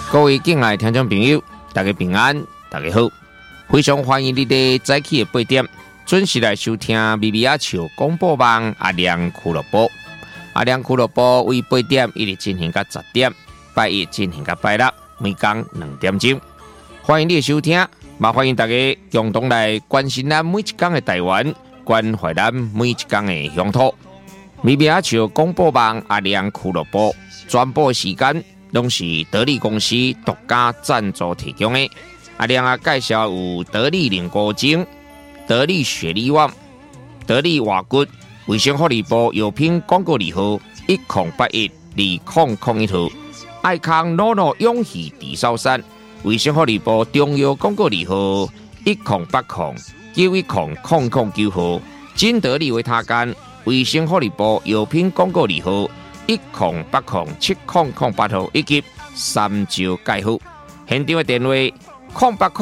各位敬爱的听众朋友，大家平安，大家好，非常欢迎你在早起的8点准时来收听咪咪仔笑广播网阿亮俱乐部。阿亮俱乐部为8点一直进行到10点，拜一进行到拜六，每天2点钟。欢迎你的收听，也欢迎大家共同来关心咱每一天的台湾，关怀咱每一天的乡土。咪咪仔笑广播网阿亮俱乐部转播时间拢是得力公司独家赞助提供的。阿亮啊，介绍有得力凝固精、得力雪力旺、得力瓦骨、卫生福利部药品广告字号10812001号，爱康诺诺永续地烧山，卫生福利部中药广告字号1080910009号，金得力维他干，卫生福利部药品广告字号10807008号，以及三椒钙糊。现场的电话